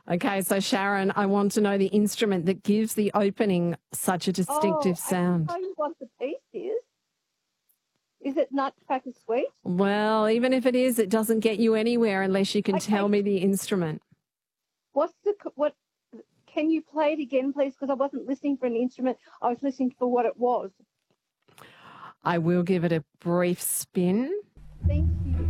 Okay, so Sharon, I want to know the instrument that gives the opening such a distinctive I can sound. tell you what the piece is. Is it Nutcracker Suite? Well, even if it is, it doesn't get you anywhere unless you can tell me the instrument. What? Can you play it again, please? Because I wasn't listening for an instrument. I was listening for what it was. I will give it a brief spin. Thank you.